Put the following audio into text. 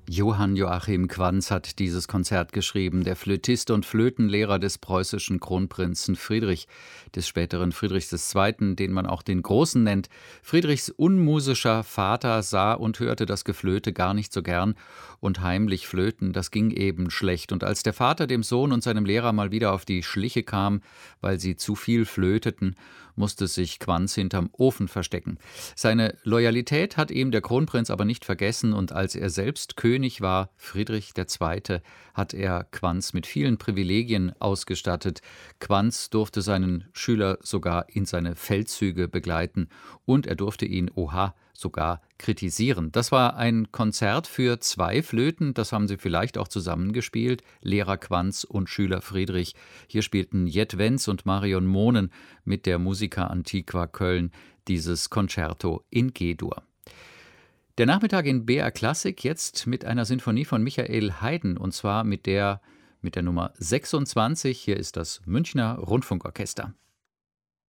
Johann Joachim Quanz hat dieses Konzert geschrieben, der Flötist und Flötenlehrer des preußischen Kronprinzen Friedrich, des späteren Friedrichs II., den man auch den Großen nennt. Friedrichs unmusischer Vater sah und hörte das Geflöte gar nicht so gern, und heimlich flöten, das ging eben schlecht. Und als der Vater dem Sohn und seinem Lehrer mal wieder auf die Schliche kam, weil sie zu viel flöteten, musste sich Quanz hinterm Ofen verstecken. Seine Loyalität hat ihm der Kronprinz aber nicht vergessen, und als er selbst König war, Friedrich II., hat er Quanz mit vielen Privilegien ausgestattet. Quanz durfte seinen Schüler sogar in seine Feldzüge begleiten, und er durfte ihn, oha, sogar kritisieren. Das war ein Konzert für 2 Flöten, das haben sie vielleicht auch zusammengespielt, Lehrer Quanz und Schüler Friedrich. Hier spielten Jet Wenz und Marion Mohnen mit der Musica Antiqua Köln dieses Concerto in G-Dur. Der Nachmittag in BR Klassik jetzt mit einer Sinfonie von Michael Haydn, und zwar mit der Nummer 26. Hier ist das Münchner Rundfunkorchester.